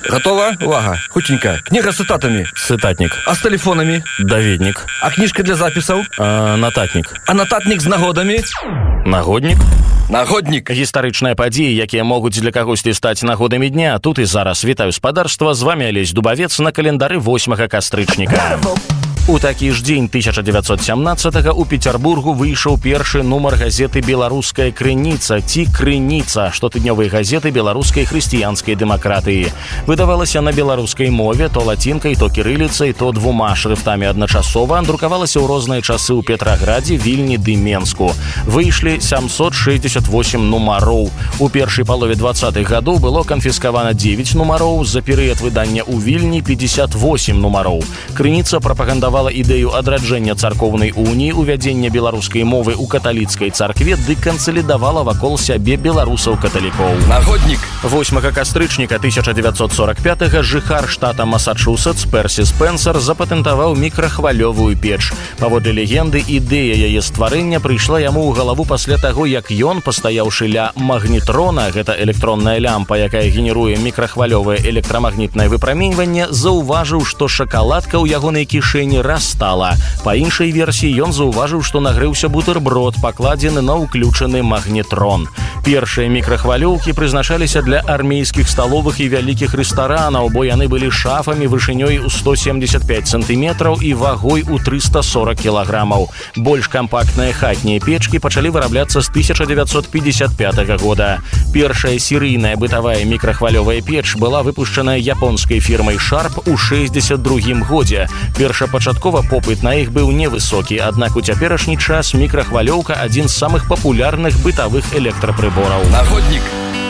Готова? Увага. Хутенько. Книга с цитатами. Цитатник. А с телефонами? Даведник. А книжка для записаў? Нататник. А нататник з нагодамі? Нагодник. Нагодник. Гістарычныя падзеі, якія могуць для кагосьці стаць нагодамі дня. Тут і зараз. Вітаю спадарства. З вами Алесь Дубавец на календары 8 кастрычніка. У такі ж дзень 1917-го у Петербургу выйшаў першы нумар газеты «Беларуская крыніца» ці «Крыніца», штотыднёвай газеты беларускай хрысціянскай дэмакратыі. Выдавалася на беларускай мове, то лацінкай, то кірыліцай, то двума шрыфтамі адначасова, друкавалася ў розныя часы ў Петраградзе, Вільні ды Менску. Выйшлі 768 нумароў. У першай палове 20-х гадоў было канфіскавана 9 нумароў, за перыяд выдання ў Вільні 58 нумароў. Крыніца прапагандавала ідэю адраджэння царкоўнай уніі, увядзення беларускай мовы ў каталіцкай царкве ды кансалідавала вакол сябе беларусаў-каталікоў. Нагоднік. 8 кастрычніка 1945-го жыхар штата Масачусетс Персі Спенсер запатэнтаваў мікрахвалёвую печ. Паводле легенды, ідэя яе стварэння прыйшла яму ў галаву пасля таго, як ён, пастаяўшы ля магнітрона, гэта электронная лямпа, якая генеруе мікрахвалёвае электрамагнітнае выпраменьванне, заўважыў, што шакаладка ў ягонай кішэні растала. Па іншай версіі ён заўважыў, што нагрэўся бутэрброд, пакладзены на ўключаны магнітрон. Першыя мікрахвалёўкі прызначаліся для армейскіх сталовых і вялікіх рэстаранаў, бо яны былі шафамі вышынёй у 175 сантыметраў і вагой у 340 кілаграмаў. Больш кампактныя хатнія печкі пачалі вырабляцца з 1955 года. Першая серыйная бытавая мікрахвалёвая печ была выпушчаная японскай фірмай Sharp у 62 годзе. Першапачаткова попыт на іх быў невысокі, аднак у цяперашні час мікрахвалёўка адзін з самых папулярных бытавых электрапрыбораў. Нагоднік.